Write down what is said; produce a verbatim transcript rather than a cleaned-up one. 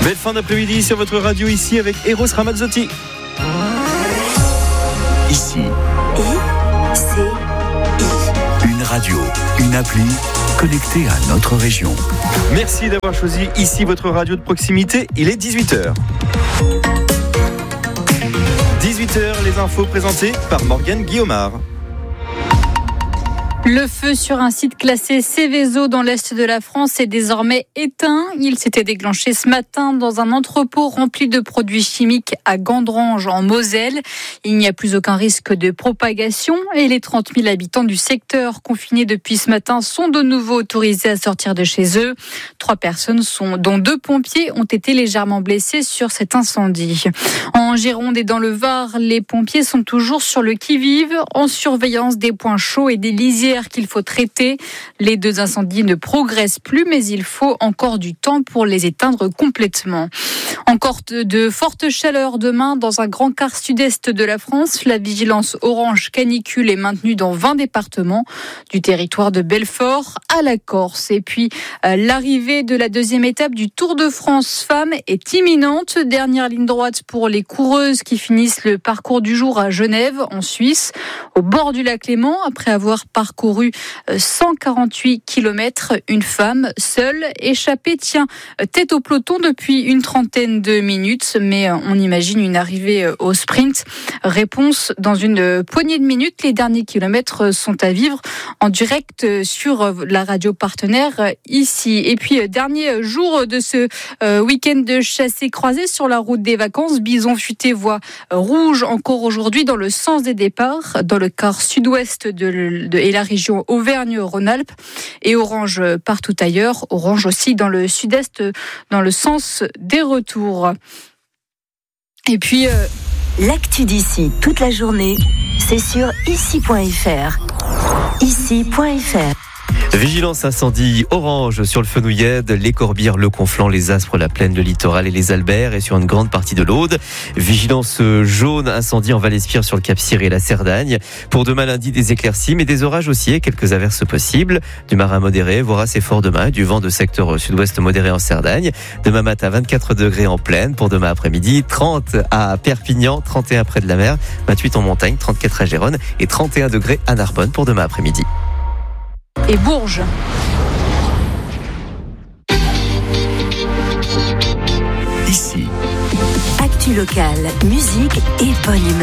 Belle fin d'après-midi sur votre radio ici avec Eros Ramazzotti. Ici. I, C, I. Une radio, une appli connectée à notre région. Merci d'avoir choisi ici votre radio de proximité. Il est dix-huit heures. dix-huit heures, les infos présentées par Morgane Guillaumard. Le feu sur un site classé Céveso dans l'est de la France est désormais éteint. Il s'était déclenché ce matin dans un entrepôt rempli de produits chimiques à Gandrange en Moselle. Il n'y a plus aucun risque de propagation et les trente mille habitants du secteur confinés depuis ce matin sont de nouveau autorisés à sortir de chez eux. Trois personnes, sont, dont deux pompiers, ont été légèrement blessés sur cet incendie. En Gironde et dans le Var, les pompiers sont toujours sur le qui-vive, en surveillance des points chauds et des lisières qu'il faut traiter. Les deux incendies ne progressent plus, mais il faut encore du temps pour les éteindre complètement. Encore de fortes chaleurs demain dans un grand quart sud-est de la France. La vigilance orange canicule est maintenue dans vingt départements, du territoire de Belfort à la Corse. Et puis, euh, l'arrivée de la deuxième étape du Tour de France Femmes est imminente. Dernière ligne droite pour les coureuses qui finissent le parcours du jour à Genève, en Suisse, au bord du lac Léman, après avoir parcouru cent quarante-huit kilomètres. Une femme seule, échappée, tient tête au peloton depuis une trentaine de minutes, mais on imagine une arrivée au sprint. Réponse dans une poignée de minutes. Les derniers kilomètres sont à vivre en direct sur la radio partenaire ici. Et puis, dernier jour de ce week-end de chassé-croisé sur la route des vacances. Bison futé voie rouge encore aujourd'hui dans le sens des départs, dans le quart sud-ouest de, de et la région Auvergne-Rhône-Alpes, et orange partout ailleurs. Orange aussi dans le sud-est, dans le sens des retours. Et puis... Euh... L'actu d'ici toute la journée, c'est sur ici point f r. ici point f r. Vigilance incendie orange sur le Fenouillède, les Corbières, le Conflent, les Aspres, la Plaine, le Littoral et les Alberts, et sur une grande partie de l'Aude. Vigilance jaune incendie en Val-Espire sur le Cap-Cyr et la Cerdagne. Pour demain lundi, des éclaircies, mais des orages aussi et quelques averses possibles. Du marin modéré, voire assez fort demain, du vent de secteur sud-ouest modéré en Cerdagne. Demain matin, vingt-quatre degrés en plaine. Pour demain après-midi, trente à Perpignan, trente et un près de la mer, vingt-huit en montagne, trente-quatre à Gérone et trente et un degrés à Narbonne pour demain après-midi. Et Bourges. Ici. Actu locale, musique et bonne humeur.